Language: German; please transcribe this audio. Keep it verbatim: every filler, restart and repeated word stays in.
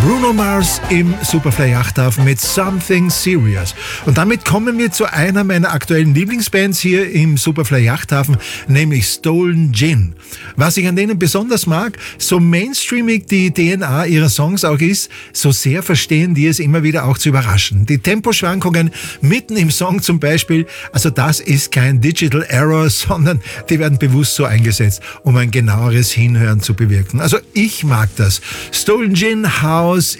Bruno Mars im Superfly Yachthafen mit Something Serious. Und damit kommen wir zu einer meiner aktuellen Lieblingsbands hier im Superfly Yachthafen, nämlich Stolen Gin. Was ich an denen besonders mag, so mainstreamig die D N A ihrer Songs auch ist, so sehr verstehen die es immer wieder auch zu überraschen. Die Temposchwankungen mitten im Song zum Beispiel, also das ist kein Digital Error, sondern die werden bewusst so eingesetzt, um ein genaueres Hinhören zu bewirken. Also ich mag das. Stolen Gin, House,